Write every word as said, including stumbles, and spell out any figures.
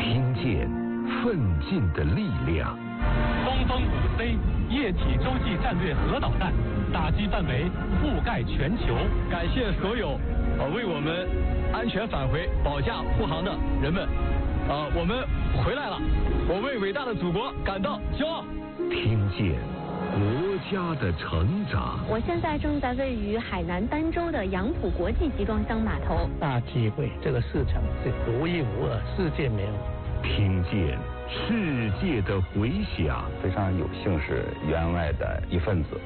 听见奋进的力量。 东风五 C 液体洲际战略核导弹打击范围覆盖全球。 感谢所有呃为我们安全返回保驾护航的人们，呃，我们回来了，我为伟大的祖国感到骄傲。 听见国家的成长。 我现在正在位于海南儋州的杨浦国际集装箱码头。 大机会，这个市场是独一无二，世界没有。 听见世界的回响。 非常有幸是员外的一份子。